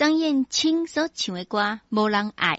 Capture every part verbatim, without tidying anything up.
张燕青所唱的歌无人爱。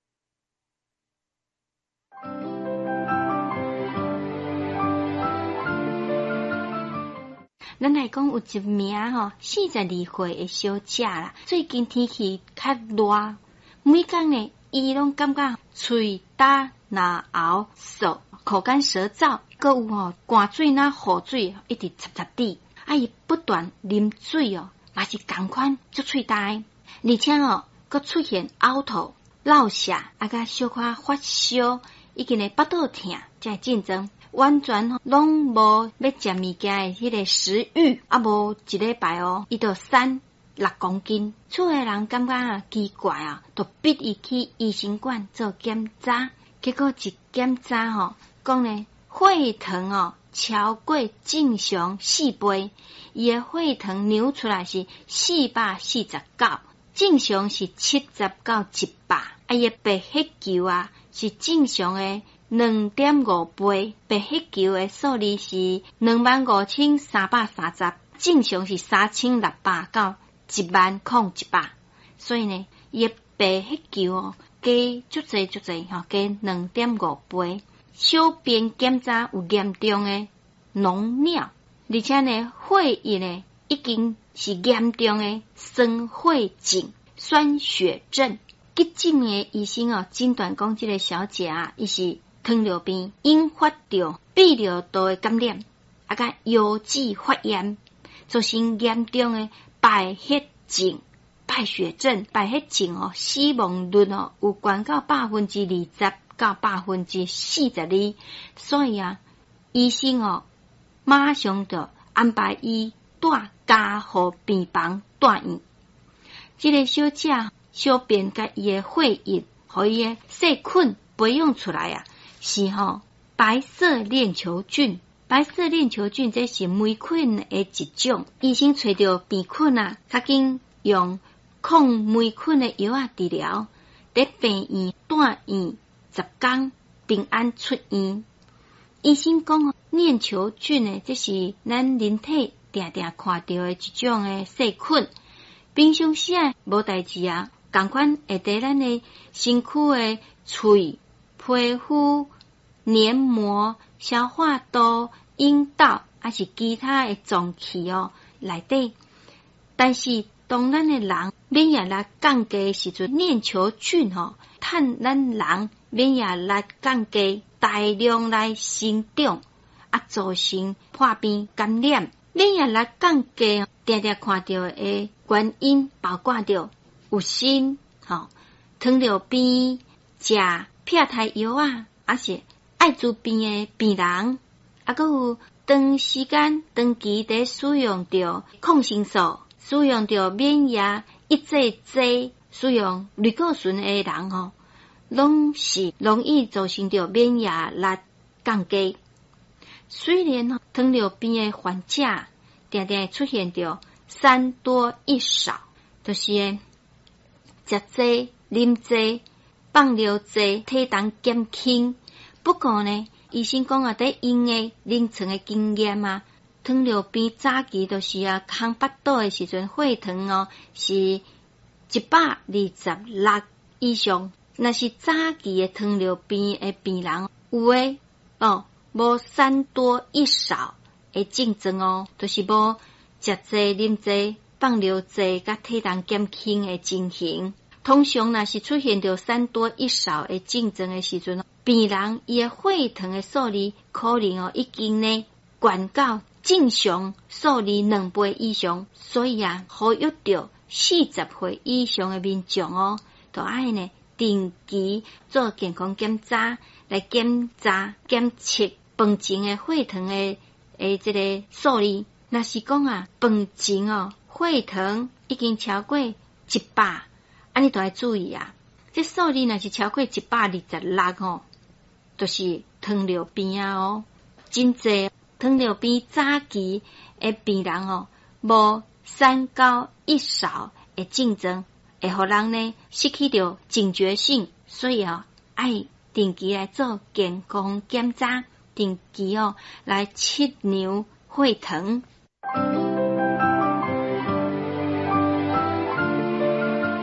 咱来讲有一名吼，四十二岁的小姐啦，最近天气较热，每工呢，伊拢感觉喙焦、牙熬、嗽、口干舌燥，搁有吼汗水呐、雨水一直插插滴，啊伊不断啉水哦，嘛是同款足喙焦的，而且哦，搁出现呕吐、落瀉，啊甲小可发烧，已经会腹肚痛，才会症状。完全吼拢无要食物件的迄个食欲，啊无一礼拜哦，伊就瘦六公斤。厝诶人感觉啊奇怪啊，就逼伊去医生馆做检查，结果一检查吼，讲咧血糖哦超过正常四倍，伊诶血糖扭出来是四百四十九，正常是七十到一百，啊伊诶白血球啊是正常诶。两点五倍，白血球的数字是两万五千三百三十，正常是三千六百到一万空一百，所以呢，伊的白血球哦，加足侪足侪吼，加两点五倍。小便检查有严重的脓尿，而且呢，血液呢已经是严重的酸血症、酸血症。急诊的医生哦，诊断讲这个小姐啊，伊是。糖尿病引发着泌尿道的感染，啊甲腰肌发炎，造成严重的败血症、败血症、败血症哦，死亡率哦有关到百分之二十到百分之四十二，所以啊，医生哦马上就安排伊带加护病房住院。这个小姐小便甲伊的血液，互伊的细菌培养出来啊。是吼、哦，白色链球菌，白色链球菌这是霉菌的一种。医生找到病菌啊，较紧用抗霉菌的药啊治疗。在病院住院十天，平安出院。医生讲哦，链球菌呢，这是咱人体定定看到的一种的细菌，平常时啊无代志啊，共款会伫咱的身躯的喙。皮肤、黏膜、消化道、阴道，还是其他的脏器哦内底。但是当咱的人免疫力降低的时阵，链球菌吼、哦，趁咱人免疫力降低，大量来生长，啊，造成破病感染。免疫力降低，定定看到的原因包括着有心、吼、哦、糖尿病、食。片胎药啊，还是艾滋病的病人，啊，佮有长时间、长期在使用着抗生素、使用着免疫抑制剂、使用类固醇的人吼，拢是容易造成着免疫力降低。虽然糖尿病的患者定定出现着三多一少，就是食济、啉济。放尿济，体重减轻。不过呢，医生讲啊，在因的临床的经验啊，糖尿病早期就是啊，空腹肚的时阵，血糖哦是一百二十六以上。那是早期的糖尿病的病人，有诶哦，无三多一少的症状哦，就是无食济、啉济、放尿济，甲体重减轻的情形。通常若是出现着三多一少的症状的时阵，病人伊的血糖的数字可能哦已经呢悬到正常数字两倍以上，所以啊，呼吁着四十岁以上的民众哦，都爱呢定期做健康检查，来检查检测饭前的血糖的诶这个数字。若是讲啊，饭前哦血糖已经超过一百。安尼都要注意啊！这数字若是超过一百二十六吼，就是糖尿病啊哦。真济糖尿病早期的病人哦，无三高一少的症状，会互人呢失去着警觉性，所以哦，爱定期来做健康检查，定期哦来测量血糖。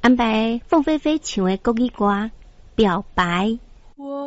安排凤飞飞唱的国语歌《表白》。